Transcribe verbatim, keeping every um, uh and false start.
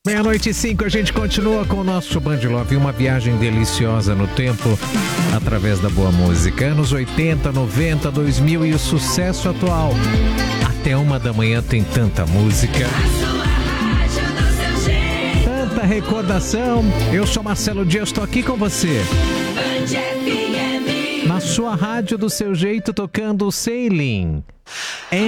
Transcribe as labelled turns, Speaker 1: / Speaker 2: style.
Speaker 1: Meia-noite e cinco, a gente continua com o nosso Band Love, uma viagem deliciosa no tempo, através da boa música. Anos oitenta, noventa, dois mil e o sucesso atual. Até uma da manhã tem tanta música, tanta recordação. Eu sou Marcelo Dias, estou aqui com você. Na sua rádio do seu jeito, tocando Sailing.